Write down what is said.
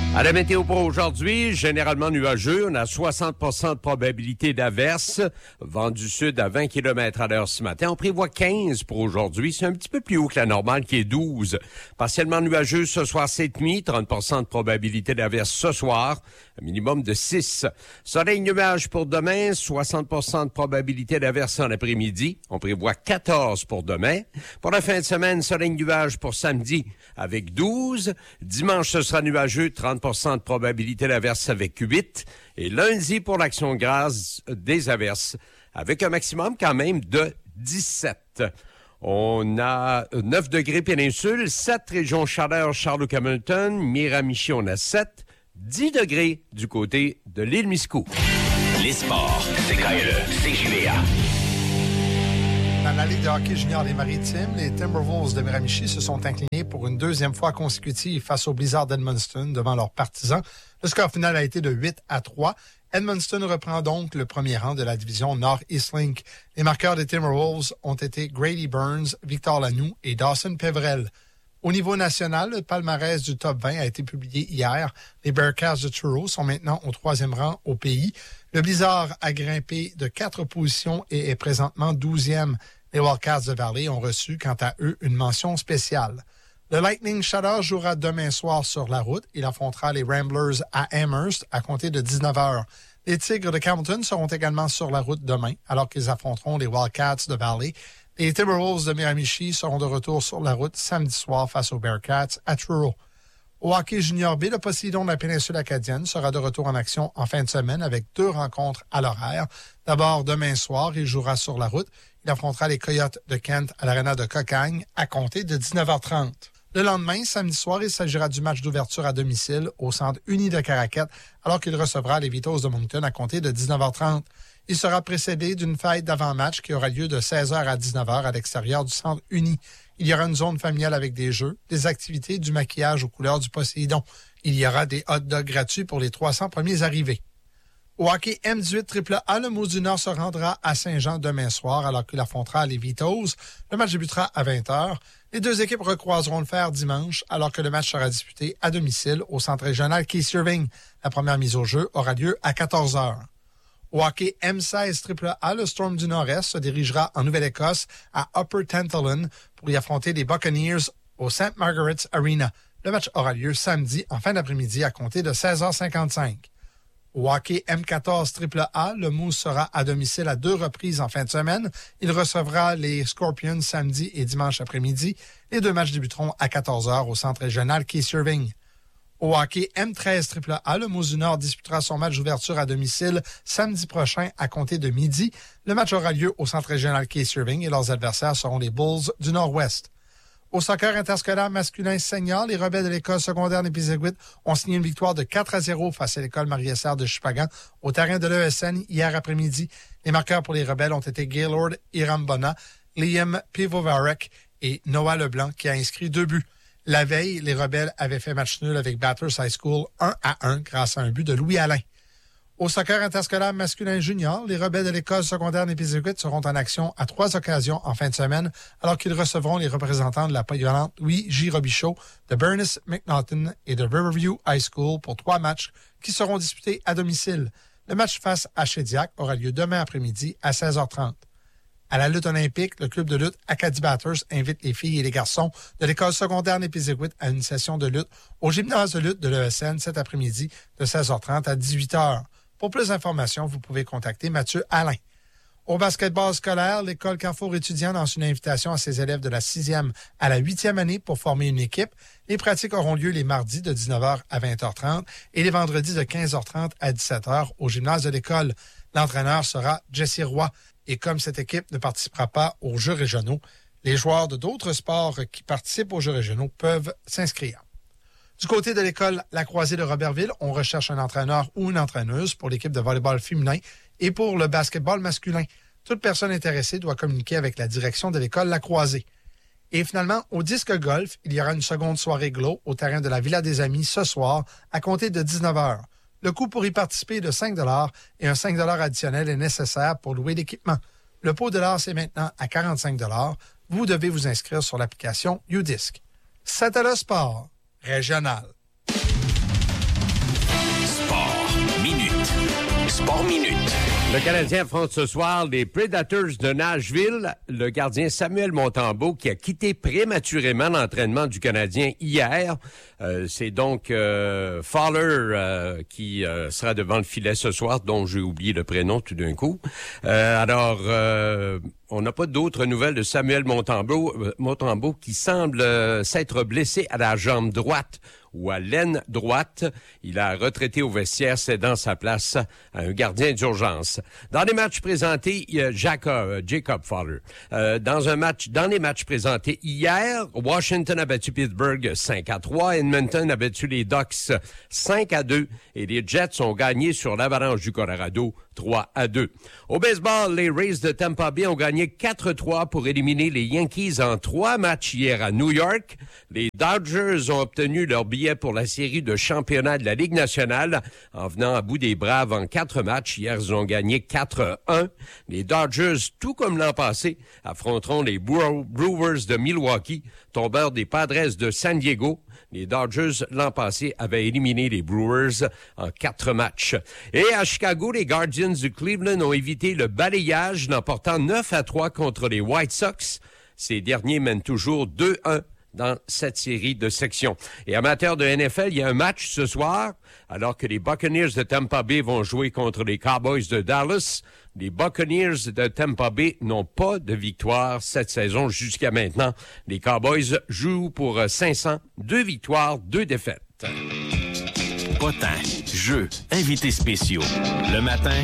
À la météo pour aujourd'hui, généralement nuageux, on a 60% de probabilité d'averse, vent du sud à 20 km à l'heure ce matin. On prévoit 15 pour aujourd'hui, c'est un petit peu plus haut que la normale qui est 12. Partiellement nuageux ce soir cette nuit, 30% de probabilité d'averse ce soir, un minimum de 6. Soleil nuage pour demain, 60% de probabilité d'averse en après-midi. On prévoit 14 pour demain. Pour la fin de semaine, soleil nuage pour samedi avec 12. Dimanche, ce sera nuageux, 30% de probabilité d'averse avec 8. Et lundi, pour l'Action de grâce, des averses avec un maximum quand même de 17. On a 9 degrés péninsule, 7 régions chaleur, Charlotte-Hamilton, Miramichi, on a 7, 10 degrés du côté de l'île Miscou. Les sports, c'est KLE, CJVA. Dans la Ligue de hockey junior des Maritimes, les Timberwolves de Miramichi se sont inclinés pour une deuxième fois consécutive face aux Blizzards d'Edmundston devant leurs partisans. Le score final a été de 8-3. Edmundston reprend donc le premier rang de la division Nord-East Link. Les marqueurs des Timberwolves ont été Grady Burns, Victor Lanoux et Dawson Peverell. Au niveau national, le palmarès du top 20 a été publié hier. Les Bearcats de Truro sont maintenant au 3e rang au pays. Le Blizzard a grimpé de 4 positions et est présentement 12e. Les Wildcats de Valley ont reçu, quant à eux, une mention spéciale. Le Lightning Shadow jouera demain soir sur la route. Il affrontera les Ramblers à Amherst à compter de 19h. Les Tigres de Campbellton seront également sur la route demain, alors qu'ils affronteront les Wildcats de Valley. Les Timberwolves de Miramichi seront de retour sur la route samedi soir face aux Bearcats à Truro. Au hockey junior B, le Poséidon de la péninsule acadienne sera de retour en action en fin de semaine avec 2 rencontres à l'horaire. D'abord, demain soir, il jouera sur la route. Il affrontera les Coyotes de Kent à l'aréna de Cocagne à compter de 19h30. Le lendemain, samedi soir, il s'agira du match d'ouverture à domicile au Centre uni de Caraquet, alors qu'il recevra les Vitos de Moncton à compter de 19h30. Il sera précédé d'une fête d'avant-match qui aura lieu de 16h à 19h à l'extérieur du Centre uni. Il y aura une zone familiale avec des jeux, des activités, du maquillage aux couleurs du Poséidon. Il y aura des hot dogs gratuits pour les 300 premiers arrivés. Au hockey M18 AAA, le Mousse du Nord se rendra à Saint-Jean demain soir alors qu'il affrontera les Vitos. Le match débutera à 20h. Les deux équipes recroiseront le fer dimanche alors que le match sera disputé à domicile au centre régional Keith Irving. La première mise au jeu aura lieu à 14h. Au hockey M16 AAA, le Storm du Nord-Est se dirigera en Nouvelle-Écosse à Upper Tantallon pour y affronter les Buccaneers au St. Margaret's Arena. Le match aura lieu samedi en fin d'après-midi à compter de 16h55. Au hockey M14 AAA, le Moose sera à domicile à 2 reprises en fin de semaine. Il recevra les Scorpions samedi et dimanche après-midi. Les 2 matchs débuteront à 14h au centre régional Keith Irving. Au hockey M13 AAA, le Moose du Nord disputera son match d'ouverture à domicile samedi prochain à compter de midi. Le match aura lieu au centre régional Keith Irving et leurs adversaires seront les Bulls du Nord-Ouest. Au soccer interscolaire masculin senior, les Rebelles de l'école secondaire d'Épizéguit ont signé une victoire de 4-0 face à l'école Marie-Essert de Chupagan au terrain de l'ESN hier après-midi. Les marqueurs pour les Rebelles ont été Gaylord Irambona, Liam Pivovarek et Noah Leblanc qui a inscrit 2 buts. La veille, les Rebelles avaient fait match nul avec Bathurst High School 1-1 grâce à un but de Louis Alain. Au soccer interscolaire masculin junior, les Rebelles de l'école secondaire d'Épizéguit seront en action à 3 occasions en fin de semaine, alors qu'ils recevront les représentants de la polyvalente Louis J. Robichaud, de Bernice McNaughton et de Riverview High School pour 3 matchs qui seront disputés à domicile. Le match face à Shediac aura lieu demain après-midi à 16h30. À la lutte olympique, le club de lutte Acadie Bathurst invite les filles et les garçons de l'école secondaire d'Épizéguit à une session de lutte au gymnase de lutte de l'ESN cet après-midi de 16h30 à 18h. Pour plus d'informations, vous pouvez contacter Mathieu Alain. Au basketball scolaire, l'école Carrefour étudiant lance une invitation à ses élèves de la 6e à la 8e année pour former une équipe. Les pratiques auront lieu les mardis de 19h à 20h30 et les vendredis de 15h30 à 17h au gymnase de l'école. L'entraîneur sera Jesse Roy. Et comme cette équipe ne participera pas aux Jeux régionaux, les joueurs de d'autres sports qui participent aux Jeux régionaux peuvent s'inscrire. Du côté de l'école La Croisée de Robertville, on recherche un entraîneur ou une entraîneuse pour l'équipe de volleyball féminin et pour le basketball masculin. Toute personne intéressée doit communiquer avec la direction de l'école La Croisée. Et finalement, au disque golf, il y aura une seconde soirée GLOW au terrain de la Villa des Amis ce soir à compter de 19h. Le coût pour y participer est de 5 $ et un 5 $ additionnel est nécessaire pour louer l'équipement. Le pot de l'art, c'est maintenant à 45 $. Vous devez vous inscrire sur l'application UDisc. C'était le sport régional. Sport Minute. Sport Minute. Le Canadien affronte ce soir les Predators de Nashville. Le gardien Samuel Montembeault qui a quitté prématurément l'entraînement du Canadien hier. C'est donc Fowler qui sera devant le filet ce soir, dont j'ai oublié le prénom tout d'un coup. On n'a pas d'autres nouvelles de Samuel Montembeault qui semble s'être blessé à la jambe droite ou à l'aine droite. Il a retraité au vestiaire, cédant sa place à un gardien d'urgence. Dans les matchs présentés, il y a Jacob Fowler. Dans les matchs présentés hier, Washington a battu Pittsburgh 5-3, Edmonton a battu les Ducks 5-2 et les Jets ont gagné sur l'Avalanche du Colorado 3-2. Au baseball, les Rays de Tampa Bay ont gagné 4-3 pour éliminer les Yankees en 3 matchs hier à New York. Les Dodgers ont obtenu leur billet pour la série de championnat de la Ligue nationale en venant à bout des Braves en 4 matchs. Hier, ils ont gagné 4-1. Les Dodgers, tout comme l'an passé, affronteront les Brewers de Milwaukee, tombeurs des Padres de San Diego. Les Dodgers, l'an passé, avaient éliminé les Brewers en 4 matchs. Et à Chicago, les Guardians du Cleveland ont évité le balayage, l'emportant 9-3 contre les White Sox. Ces derniers mènent toujours 2-1 dans cette série de sections. Et amateurs de NFL, il y a un match ce soir, alors que les Buccaneers de Tampa Bay vont jouer contre les Cowboys de Dallas. Les Buccaneers de Tampa Bay n'ont pas de victoire cette saison jusqu'à maintenant. Les Cowboys jouent pour 500, 2 victoires, 2 défaites. Potins, jeux, invités spéciaux. Le matin,